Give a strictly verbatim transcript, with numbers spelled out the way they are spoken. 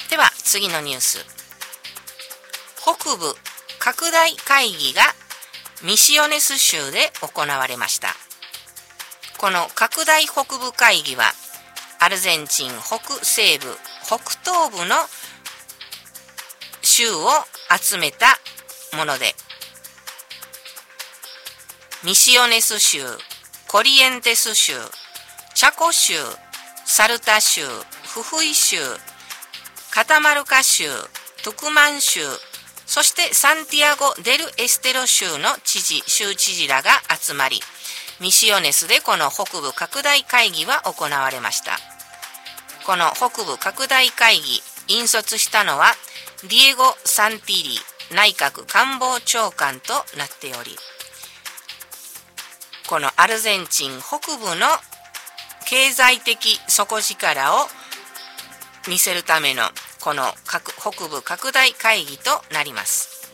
では次のニュース。北部拡大会議がミシオネス州で行われました。この拡大北部会議はアルゼンチン北西部北東部の州を集めたもので、ミシオネス州、コリエンテス州、チャコ州、サルタ州、フフイ州、カタマルカ州、トゥクマン州、そしてサンティアゴ・デル・エステロ州の知事、州知事らが集まり、ミシオネスでこの北部拡大会議は行われました。この北部拡大会議、引率したのはディエゴ・サンティリ内閣官房長官となっており、このアルゼンチン北部の経済的底力を見せるためのこの北部拡大会議となります。